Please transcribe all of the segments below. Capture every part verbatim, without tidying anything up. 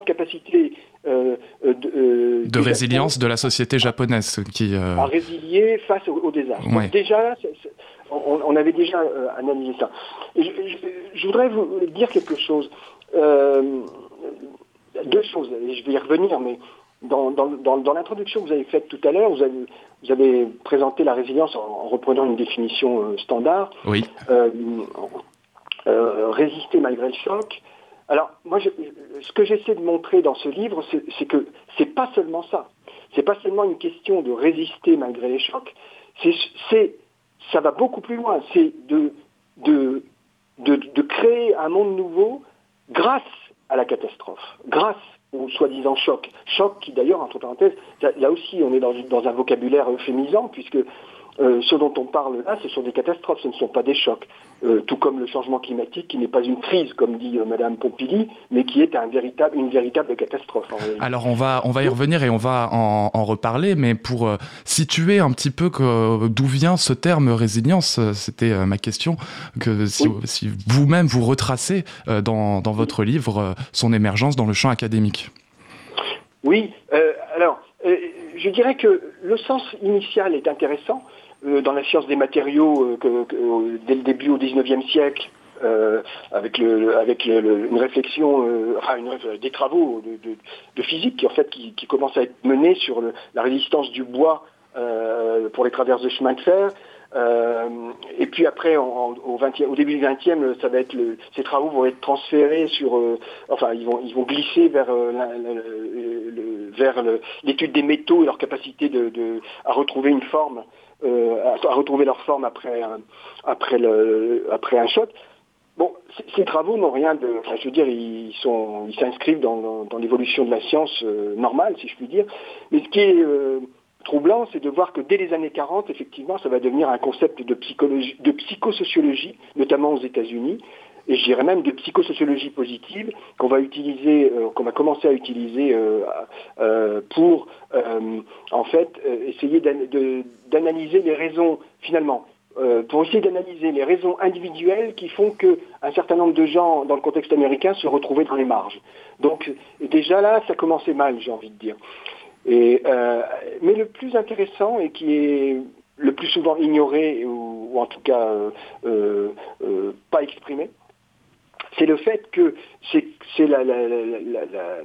capacité euh, euh, de, euh, de résilience de la société japonaise qui euh... à résilier face au, au désastre. Ouais. Donc déjà, c'est, c'est, on, on avait déjà euh, analysé ça. Et je, je, je voudrais vous dire quelque chose. Euh, deux choses, et je vais y revenir, mais dans, dans, dans, dans l'introduction que vous avez faite tout à l'heure, vous avez, vous avez présenté la résilience en, en reprenant une définition euh, standard. Oui. Euh, euh, résister malgré le choc. Alors, moi, je, ce que j'essaie de montrer dans ce livre, c'est, c'est que c'est pas seulement ça. C'est pas seulement une question de résister malgré les chocs. C'est, c'est, ça va beaucoup plus loin. C'est de, de, de, de créer un monde nouveau grâce à la catastrophe, grâce au soi-disant choc. Choc qui, d'ailleurs, entre parenthèses, là aussi, on est dans, dans un vocabulaire euphémisant, puisque Euh, ce dont on parle là, ce sont des catastrophes, ce ne sont pas des chocs. Euh, tout comme le changement climatique, qui n'est pas une crise, comme dit euh, Madame Pompili, mais qui est un véritable, une véritable catastrophe. Alors on va, on va y revenir et on va en, en reparler, mais pour euh, situer un petit peu que, d'où vient ce terme résilience, c'était euh, ma question, que si, oui. si vous-même vous retracez euh, dans, dans votre oui. livre euh, son émergence dans le champ académique. Oui, euh, alors euh, je dirais que le sens initial est intéressant. Euh, dans la science des matériaux, euh, que, que, euh, dès le début au dix-neuvième siècle, euh, avec, le, avec le, le, une réflexion, euh, enfin une, des travaux de, de, de physique qui, en fait, qui, qui commencent à être menés sur le, la résistance du bois euh, pour les traverses de chemin de fer. Euh, et puis après, en, au, vingtième, au début du vingtième, ça va être le, ces travaux vont être transférés sur, euh, enfin, ils vont, ils vont glisser vers, euh, la, la, le, le, vers le, l'étude des métaux et leur capacité de, de, à retrouver une forme. Euh, à, à retrouver leur forme après un, après le après un choc. Bon, c- ces travaux n'ont rien de, enfin, je veux dire, ils sont, ils s'inscrivent dans, dans, dans l'évolution de la science euh, normale, si je puis dire. Mais ce qui est euh, troublant, c'est de voir que dès les années quarante, effectivement, ça va devenir un concept de psychologie, de psychosociologie, notamment aux États-Unis. Et je dirais même de psychosociologie positive qu'on va utiliser, euh, qu'on va commencer à utiliser euh, euh, pour, euh, en fait, euh, essayer d'an- de, d'analyser les raisons, finalement, euh, pour essayer d'analyser les raisons individuelles qui font qu'un certain nombre de gens, dans le contexte américain, se retrouvaient dans les marges. Donc, déjà là, ça commençait mal, j'ai envie de dire. Et, euh, mais le plus intéressant, et qui est le plus souvent ignoré, ou, ou en tout cas euh, euh, euh, pas exprimé, c'est le fait que c'est, c'est la, la, la, la,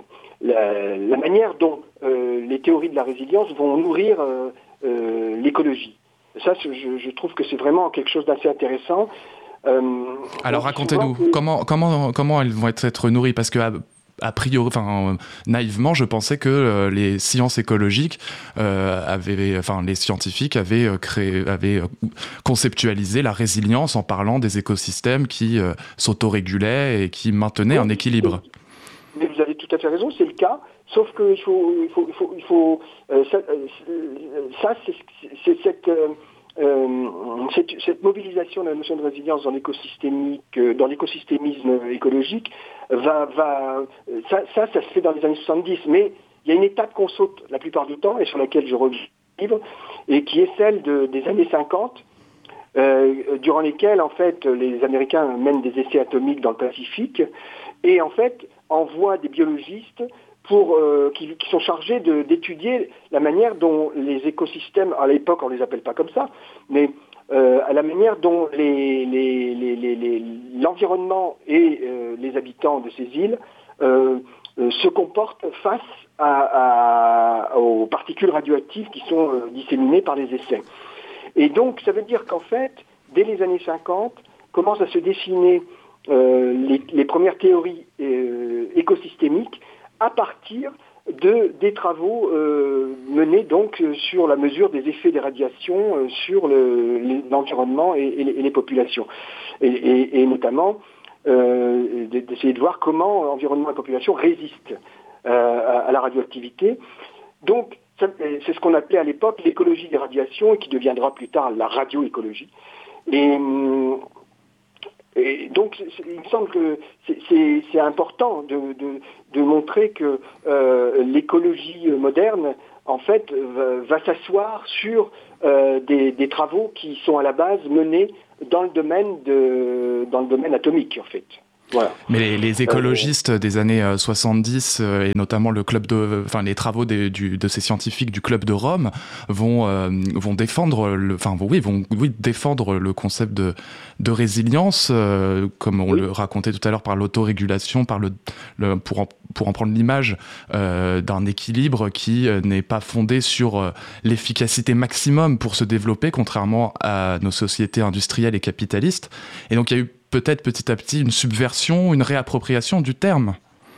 la, la manière dont euh, les théories de la résilience vont nourrir euh, euh, l'écologie. Ça, je, je trouve que c'est vraiment quelque chose d'assez intéressant. Euh, Alors racontez-nous, que... comment, comment, comment elles vont être nourries ? Parce que... a priori, enfin, euh, naïvement, je pensais que euh, les sciences écologiques euh, avaient, enfin, les scientifiques avaient euh, créé, avaient euh, conceptualisé la résilience en parlant des écosystèmes qui euh, s'autorégulaient et qui maintenaient oui, un équilibre. Mais vous avez tout à fait raison, c'est le cas. Sauf que il faut, il faut, il faut, il faut euh, ça, euh, ça, c'est, c'est cette euh, Euh, cette, cette mobilisation de la notion de résilience dans l'écosystémique, euh, dans l'écosystémisme écologique, va, va, ça, ça, ça se fait dans les années soixante-dix. Mais il y a une étape qu'on saute la plupart du temps et sur laquelle je reviens livre, et qui est celle de, des années cinquante, euh, durant lesquelles en fait les Américains mènent des essais atomiques dans le Pacifique et en fait envoient des biologistes pour, euh, qui, qui sont chargés de, d'étudier la manière dont les écosystèmes, à l'époque on ne les appelle pas comme ça, mais euh, à la manière dont les, les, les, les, les, l'environnement et euh, les habitants de ces îles euh, euh, se comportent face à, à, aux particules radioactives qui sont euh, disséminées par les essais. Et donc ça veut dire qu'en fait, dès les années cinquante, commencent à se dessiner euh, les, les premières théories euh, écosystémiques à partir de, des travaux euh, menés donc sur la mesure des effets des radiations euh, sur le, les, l'environnement et, et, les, et les populations. Et, et, et notamment euh, d'essayer de voir comment environnement et population résistent euh, à, à la radioactivité. Donc, ça, c'est ce qu'on appelait à l'époque l'écologie des radiations et qui deviendra plus tard la radioécologie. Et... Et donc, il me semble que c'est, c'est, c'est important de, de, de montrer que euh, l'écologie moderne, en fait, va, va s'asseoir sur euh, des, des travaux qui sont à la base menés dans le domaine de, dans le domaine atomique, en fait. Voilà. Mais les, les écologistes euh, des années euh, soixante-dix euh, et notamment le club de, enfin les travaux des, du, de ces scientifiques du club de Rome vont euh, vont défendre le, enfin oui vont oui défendre le concept de de résilience euh, comme on oui. le racontait tout à l'heure par l'autorégulation, par le, le pour en, pour en prendre l'image euh, d'un équilibre qui euh, n'est pas fondé sur euh, l'efficacité maximum pour se développer, contrairement à nos sociétés industrielles et capitalistes. Et donc il y a eu peut-être petit à petit une subversion, une réappropriation du terme.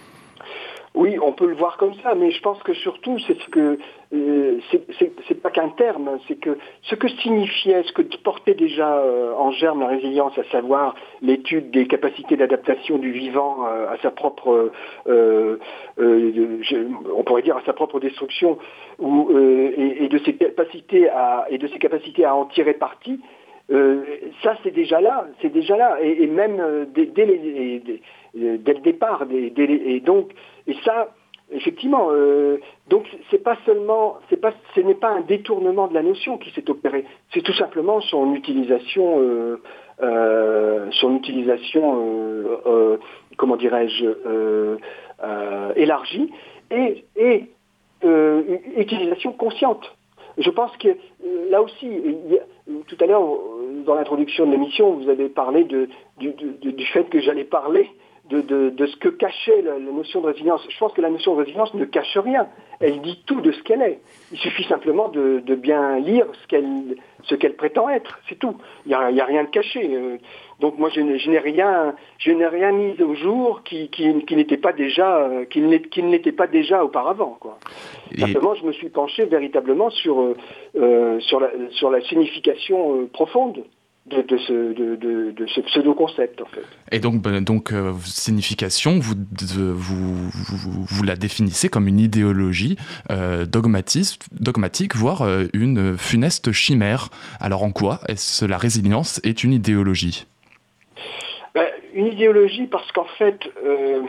Oui, on peut le voir comme ça, mais je pense que surtout, c'est ce que euh, c'est, c'est, c'est pas qu'un terme, c'est que ce que signifiait, ce que portait déjà euh, en germe la résilience, à savoir l'étude des capacités d'adaptation du vivant euh, à sa propre, euh, euh, je, on pourrait dire à sa propre destruction, ou euh, et, et de ses capacités à et de ses capacités à en tirer parti. Euh, ça c'est déjà là, c'est déjà là, et, et même euh, dès, dès, les, dès, dès le départ, dès, dès les, et donc, et ça, effectivement, euh, donc c'est pas seulement, c'est pas, ce n'est pas un détournement de la notion qui s'est opéré, c'est tout simplement son utilisation, euh, euh, son utilisation, euh, euh, comment dirais-je, euh, euh, élargie et, et euh, utilisation consciente. Je pense que là aussi, il y a, tout à l'heure, dans l'introduction de l'émission, vous avez parlé de, du, du, du fait que j'allais parler de, de, de ce que cachait la, la notion de résilience. Je pense que la notion de résilience ne cache rien. Elle dit tout de ce qu'elle est. Il suffit simplement de, de bien lire ce qu'elle, ce qu'elle prétend être. C'est tout. Il n'y a, il y a rien de caché. Donc moi, je, je n'ai rien, je n'ai rien mis au jour qui, qui, qui n'était pas déjà, qui ne, qui ne l'était pas déjà auparavant, quoi. Et... Simplement, je me suis penché véritablement sur, euh, sur, la, sur la signification euh, profonde de, de, ce, de, de, de ce pseudo-concept, en fait. Et donc, donc euh, signification, vous, de, vous, vous, vous la définissez comme une idéologie euh, dogmatique, dogmatique, voire euh, une funeste chimère. Alors en quoi est-ce la résilience est une idéologie ? Ben, une idéologie parce qu'en fait, euh,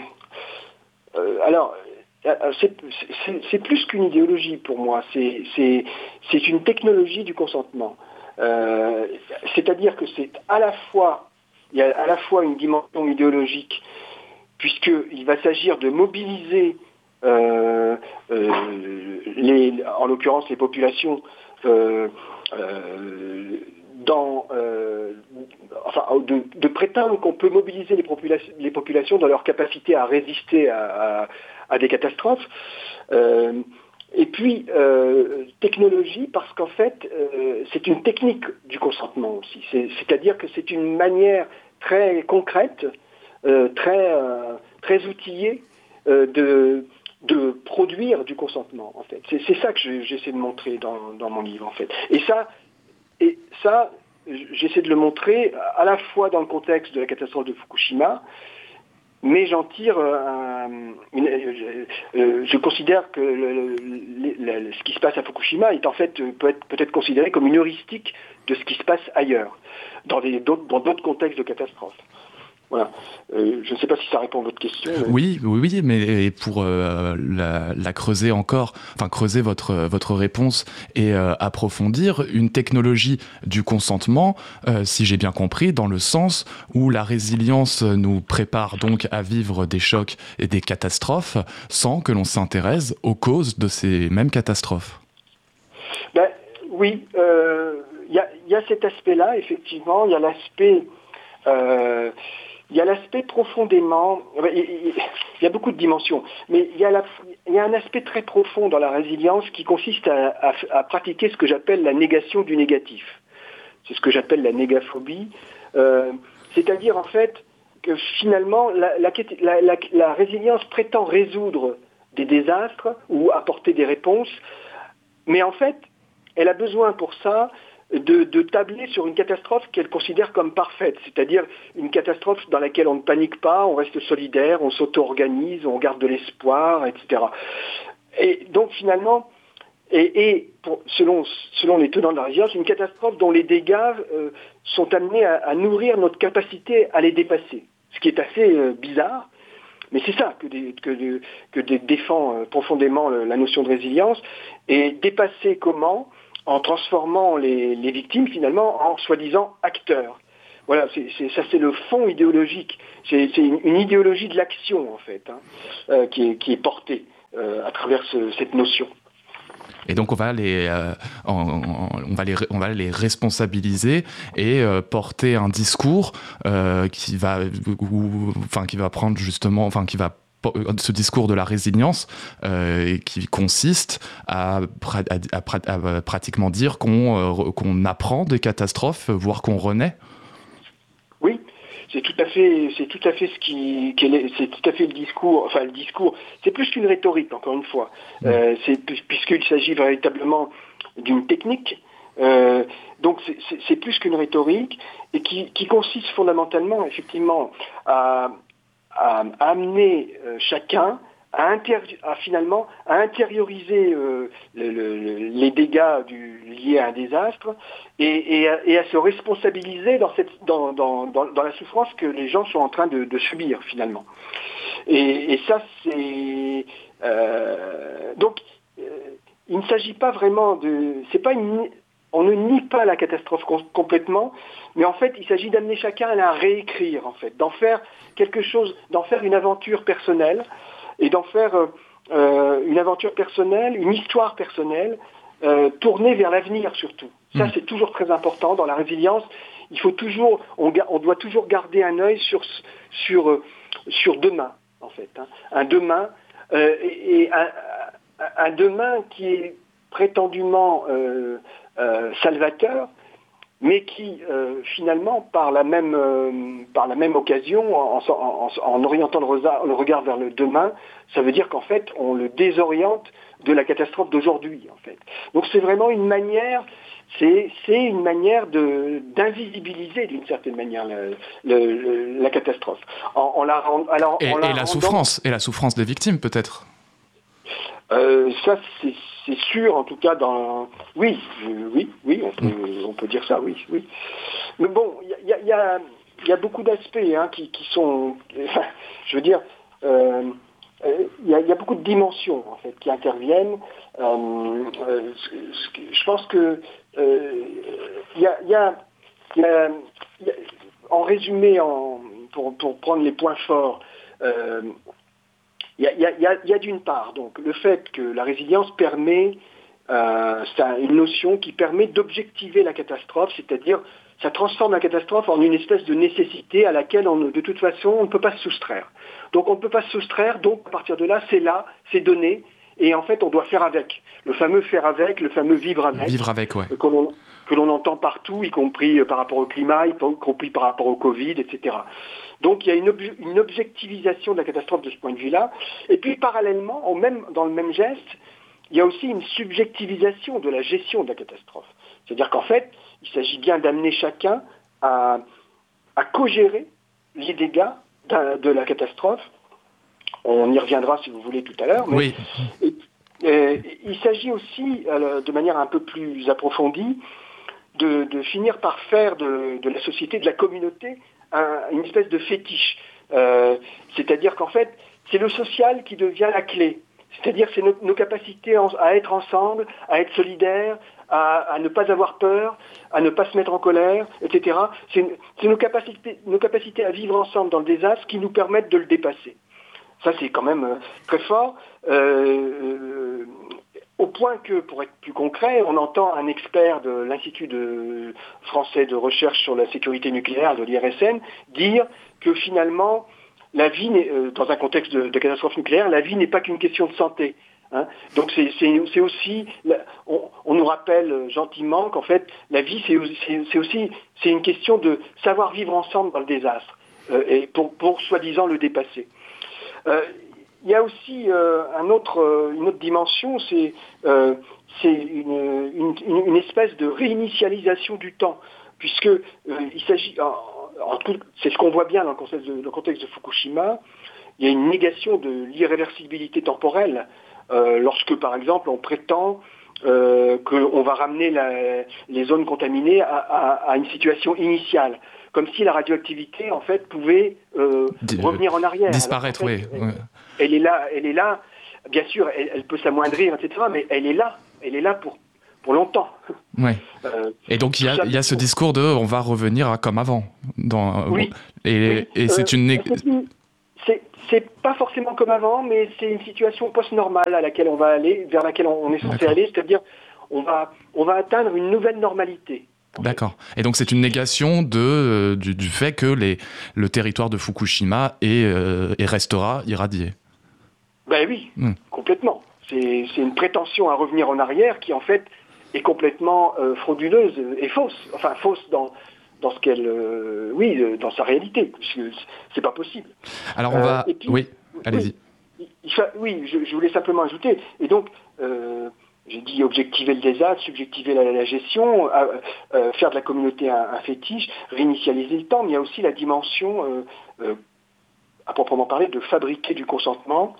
euh, alors... C'est, c'est, c'est plus qu'une idéologie pour moi, c'est, c'est, c'est une technologie du consentement. Euh, c'est-à-dire que c'est à la fois, il y a à la fois une dimension idéologique, puisqu'il va s'agir de mobiliser, euh, euh, les, en l'occurrence les populations, euh, euh, dans, euh, enfin, de, de prétendre qu'on peut mobiliser les, popula- les populations dans leur capacité à résister à, à, à des catastrophes. Euh, et puis, euh, technologie, parce qu'en fait, euh, c'est une technique du consentement aussi. C'est, c'est-à-dire que c'est une manière très concrète, euh, très, euh, très outillée euh, de, de produire du consentement, en fait. C'est, c'est ça que je, j'essaie de montrer dans, dans mon livre, en fait. Et ça, Et ça, j'essaie de le montrer à la fois dans le contexte de la catastrophe de Fukushima, mais j'en tire un, une, euh, je considère que le, le, le, ce qui se passe à Fukushima est en fait peut être peut-être considéré comme une heuristique de ce qui se passe ailleurs, dans, des, d'autres, dans d'autres contextes de catastrophe. Voilà. Euh, je ne sais pas si ça répond à votre question. Mais... Oui, oui, oui, mais pour euh, la, la creuser encore, enfin creuser votre votre réponse et euh, approfondir une technologie du consentement, euh, si j'ai bien compris, dans le sens où la résilience nous prépare donc à vivre des chocs et des catastrophes sans que l'on s'intéresse aux causes de ces mêmes catastrophes. Ben, oui, il euh, y, y a cet aspect-là, effectivement. Il y a l'aspect... Euh, Il y a l'aspect profondément, il y a beaucoup de dimensions, mais il y a, la, il y a un aspect très profond dans la résilience qui consiste à, à, à pratiquer ce que j'appelle la négation du négatif. C'est ce que j'appelle la négaphobie. Euh, c'est-à-dire en fait que finalement la, la, la, la, la résilience prétend résoudre des désastres ou apporter des réponses, mais en fait elle a besoin pour ça De, de tabler sur une catastrophe qu'elle considère comme parfaite, c'est-à-dire une catastrophe dans laquelle on ne panique pas, on reste solidaire, on s'auto-organise, on garde de l'espoir, et cetera. Et donc finalement, et, et pour, selon, selon les tenants de la résilience, une catastrophe dont les dégâts euh, sont amenés à, à nourrir notre capacité à les dépasser, ce qui est assez euh, bizarre. Mais c'est ça que, des, que, de, que de défend euh, profondément le, la notion de résilience. Et dépasser comment ? En transformant les, les victimes finalement en soi-disant acteurs. Voilà, c'est, c'est, ça c'est le fond idéologique. C'est, c'est une, une idéologie de l'action en fait, hein, euh, qui, est, qui est portée euh, à travers ce, cette notion. Et donc on va les, euh, on, on va les, on va les responsabiliser et euh, porter un discours euh, qui va, ou, enfin qui va prendre justement, enfin qui va ce discours de la résilience euh, qui consiste à, à, à, à pratiquement dire qu'on, euh, qu'on apprend des catastrophes, voire qu'on renaît. Oui. C'est tout à fait, c'est tout à fait ce qui, c'est tout à fait le discours. Enfin, le discours, c'est plus qu'une rhétorique, encore une fois. Mmh. Euh, c'est puisqu'il s'agit véritablement d'une technique. Euh, donc, c'est, c'est, c'est plus qu'une rhétorique et qui, qui consiste fondamentalement, effectivement, à, à, à amener euh, chacun à, intéri- à finalement à intérioriser euh, le, le, les dégâts du, liés à un désastre et, et, à, et à se responsabiliser dans, cette, dans, dans, dans, dans la souffrance que les gens sont en train de, de subir finalement. Et, et ça, c'est euh, donc euh, il ne s'agit pas vraiment de, c'est pas une, on ne nie pas la catastrophe com- complètement, mais en fait, il s'agit d'amener chacun à la réécrire en fait, d'en faire quelque chose, d'en faire une aventure personnelle. Et d'en faire euh, une aventure personnelle, une histoire personnelle, euh, tournée vers l'avenir surtout. Ça, mmh. c'est toujours très important dans la résilience. Il faut toujours, on, on doit toujours garder un œil sur sur sur demain, en fait, hein. Un demain euh, et, et un, un demain qui est prétendument euh, euh, salvateur, mais qui euh, finalement, par la même euh, par la même occasion, en, en, en orientant le, resa- le regard vers le demain, ça veut dire qu'en fait, on le désoriente de la catastrophe d'aujourd'hui, en fait. Donc c'est vraiment une manière, c'est c'est une manière de d'invisibiliser d'une certaine manière le, le, le, la catastrophe. En, en la, alors, et, en la, et la rendant... souffrance, et la souffrance des victimes peut-être. Euh, ça, c'est, c'est sûr, en tout cas, dans... Oui, euh, oui, oui, on peut, mmh. on peut dire ça, oui, oui. Mais bon, il y a, y, a, y a beaucoup d'aspects hein, qui, qui sont... Enfin, je veux dire, il euh, euh, y, a, y a beaucoup de dimensions, en fait, qui interviennent. Euh, euh, je pense que... Euh, y a, y a, y a, y a, en résumé, en, pour, pour prendre les points forts... Euh, Il y a, y a, y a d'une part donc le fait que la résilience permet, euh, c'est une notion qui permet d'objectiver la catastrophe, c'est-à-dire ça transforme la catastrophe en une espèce de nécessité à laquelle on, de toute façon on ne peut pas se soustraire. Donc on ne peut pas se soustraire, donc à partir de là c'est là, c'est donné, et en fait on doit faire avec. Le fameux faire avec, le fameux vivre avec. Vivre avec, ouais. Que l'on, que l'on entend partout, y compris par rapport au climat, y compris par rapport au Covid, et cetera. Donc il y a une, ob- une objectivisation de la catastrophe de ce point de vue-là. Et puis parallèlement, au même, dans le même geste, il y a aussi une subjectivisation de la gestion de la catastrophe. C'est-à-dire qu'en fait, il s'agit bien d'amener chacun à, à co-gérer les dégâts de la catastrophe. On y reviendra si vous voulez tout à l'heure. Mais oui. et, et, il s'agit aussi, euh, de manière un peu plus approfondie, de, de finir par faire de, de la société, de la communauté, un, une espèce de fétiche. Euh, c'est-à-dire qu'en fait, c'est le social qui devient la clé. C'est-à-dire c'est nos, nos capacités en, à être ensemble, à être solidaires, à, à ne pas avoir peur, à ne pas se mettre en colère, et cetera. C'est, c'est nos, capacités, nos capacités à vivre ensemble dans le désastre qui nous permettent de le dépasser. Ça, c'est quand même euh, très fort. Euh, euh, au point que, pour être plus concret, on entend un expert de l'Institut de, français de recherche sur la sécurité nucléaire, de l'I R S N, dire que finalement, la vie, euh, dans un contexte de, de catastrophe nucléaire, la vie n'est pas qu'une question de santé. Hein. Donc c'est, c'est, c'est aussi, on, on nous rappelle gentiment qu'en fait, la vie, c'est, c'est, c'est aussi c'est une question de savoir vivre ensemble dans le désastre, euh, et pour, pour soi-disant le dépasser. Euh, il y a aussi euh, un autre, euh, une autre dimension, c'est, euh, c'est une, une, une espèce de réinitialisation du temps, puisque euh, il s'agit, en, en tout, c'est ce qu'on voit bien dans le contexte, de, dans le contexte de Fukushima, il y a une négation de l'irréversibilité temporelle, euh, lorsque par exemple on prétend euh, qu'on va ramener la, les zones contaminées à, à, à une situation initiale. Comme si la radioactivité, en fait, pouvait euh, D- revenir en arrière. Disparaître, Alors, en fait, oui. Elle, ouais. elle est là, elle est là. Bien sûr, elle, elle peut s'amoindrir, et cetera. Mais elle est là. Elle est là pour pour longtemps. Ouais. Euh, et donc il y a, il y a ce discours de on va revenir à comme avant. Dans, oui. Et, oui. et c'est euh, une... Né- c'est, c'est pas forcément comme avant, mais c'est une situation post-normale à laquelle on va aller, vers laquelle on est censé D'accord. aller, c'est-à-dire on va, on va atteindre une nouvelle normalité. D'accord. Et donc c'est une négation de, euh, du, du fait que les, le territoire de Fukushima est, euh, et restera irradié. Ben oui, mmh. complètement. C'est, c'est une prétention à revenir en arrière qui en fait est complètement euh, frauduleuse et fausse. Enfin fausse dans, dans ce qu'elle, euh, oui, euh, dans sa réalité. C'est pas possible. Alors on va, euh, puis, oui, allez-y. Oui, il, il, oui je, je voulais simplement ajouter. Et donc. Euh, J'ai dit objectiver le désastre, subjectiver la, la gestion, euh, euh, faire de la communauté un, un fétiche, réinitialiser le temps, mais il y a aussi la dimension, euh, euh, à proprement parler, de fabriquer du consentement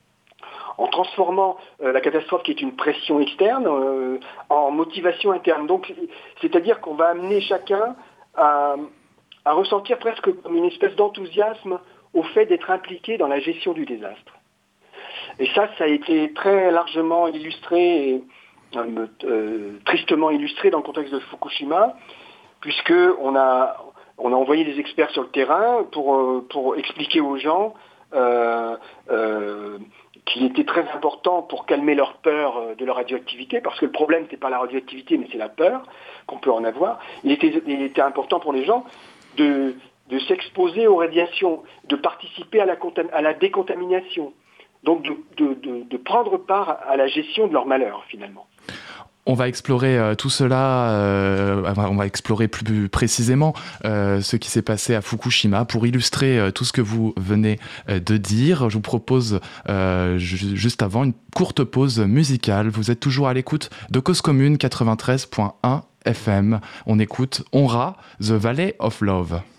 en transformant euh, la catastrophe qui est une pression externe euh, en motivation interne. Donc, c'est-à-dire qu'on va amener chacun à, à ressentir presque comme une espèce d'enthousiasme au fait d'être impliqué dans la gestion du désastre. Et ça, ça a été très largement illustré, et, euh, euh, tristement illustré dans le contexte de Fukushima, puisqu'on a, on a envoyé des experts sur le terrain pour, euh, pour expliquer aux gens euh, euh, qu'il était très important pour calmer leur peur de la radioactivité, parce que le problème, c'est pas la radioactivité, mais c'est la peur qu'on peut en avoir. Il était, il était important pour les gens de, de s'exposer aux radiations, de participer à la, à la décontamination. Donc de, de, de, de prendre part à la gestion de leur malheur, finalement. On va explorer euh, tout cela, euh, on va explorer plus précisément euh, ce qui s'est passé à Fukushima. Pour illustrer euh, tout ce que vous venez euh, de dire, je vous propose euh, ju- juste avant une courte pause musicale. Vous êtes toujours à l'écoute de Cause Commune quatre-vingt-treize point un F M. On écoute Onra, The Valley of Love.